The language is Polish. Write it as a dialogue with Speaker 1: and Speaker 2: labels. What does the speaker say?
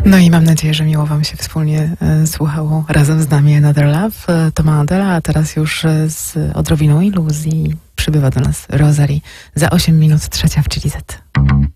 Speaker 1: No i mam nadzieję, że miło wam się wspólnie słuchało razem z nami Another Love. To ma Adela, a teraz już z odrobiną iluzji przybywa do nas Rosalie. Za 8 minut 3 w Chili Z.